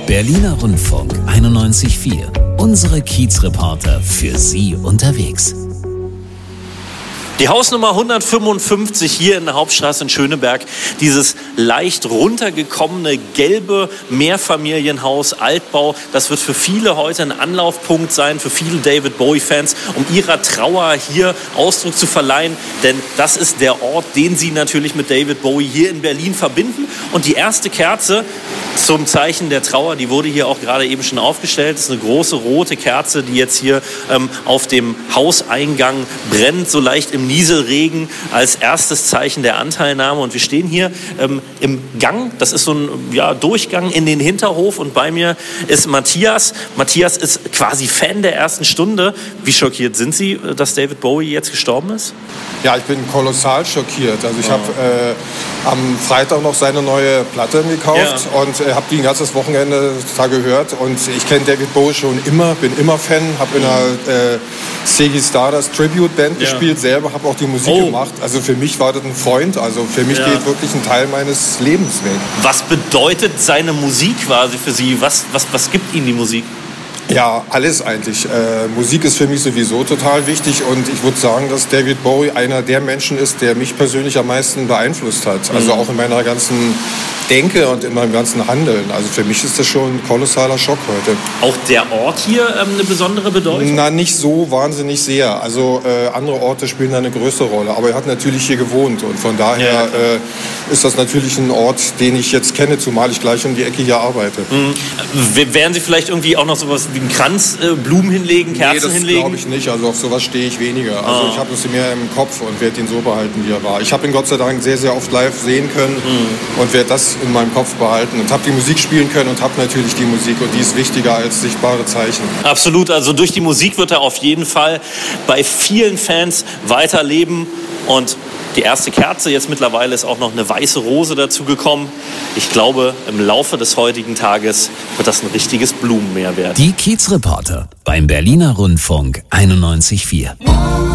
Berliner Rundfunk 91.4. Unsere Kiezreporter für Sie unterwegs. Die Hausnummer 155 hier in der Hauptstraße in Schöneberg. Dieses leicht runtergekommene gelbe Mehrfamilienhaus, Altbau. Das wird für viele heute ein Anlaufpunkt sein, für viele David Bowie-Fans, um ihrer Trauer hier Ausdruck zu verleihen. Denn das ist der Ort, den sie natürlich mit David Bowie hier in Berlin verbinden. Und die erste Kerze zum Zeichen der Trauer, die wurde hier auch gerade eben schon aufgestellt. Das ist eine große rote Kerze, die jetzt hier auf dem Hauseingang brennt, so leicht im Nieselregen als erstes Zeichen der Anteilnahme. Und wir stehen hier im Gang. Das ist so ein Durchgang in den Hinterhof. Und bei mir ist Matthias. Matthias ist quasi Fan der ersten Stunde. Wie schockiert sind Sie, dass David Bowie jetzt gestorben ist? Ja, ich bin kolossal schockiert. Also ich habe am Freitag noch seine neue Platte gekauft und habe die ein ganzes Wochenende da gehört. Und ich kenne David Bowie schon immer, bin immer Fan, habe in einer Ziggy Stardust Tribute Band gespielt, selber habe auch die Musik gemacht. Also für mich war das ein Freund. Also für mich geht wirklich ein Teil meines Lebens weg. Was bedeutet seine Musik quasi für Sie? Was gibt Ihnen die Musik? Ja, alles eigentlich. Musik ist für mich sowieso total wichtig und ich würde sagen, dass David Bowie einer der Menschen ist, der mich persönlich am meisten beeinflusst hat. Also auch in meiner ganzen Denke und in meinem ganzen Handeln. Also für mich ist das schon ein kolossaler Schock heute. Auch der Ort hier eine besondere Bedeutung? Na, nicht so wahnsinnig sehr. Also andere Orte spielen da eine größere Rolle. Aber er hat natürlich hier gewohnt und von daher ist das natürlich ein Ort, den ich jetzt kenne, zumal ich gleich um die Ecke hier arbeite. Werden Sie vielleicht irgendwie auch noch sowas wie einen Kranz, Blumen hinlegen, Kerzen hinlegen? Nee, das glaube ich nicht. Also auf sowas stehe ich weniger. Also ich habe das mehr im Kopf und werde ihn so behalten, wie er war. Ich habe ihn Gott sei Dank sehr, sehr oft live sehen können und werde das in meinem Kopf behalten und habe die Musik spielen können und habe natürlich die Musik und die ist wichtiger als sichtbare Zeichen. Absolut, also durch die Musik wird er auf jeden Fall bei vielen Fans weiterleben und die erste Kerze, jetzt mittlerweile ist auch noch eine weiße Rose dazugekommen. Ich glaube, im Laufe des heutigen Tages wird das ein richtiges Blumenmeer werden. Die Kiezreporter beim Berliner Rundfunk 91.4.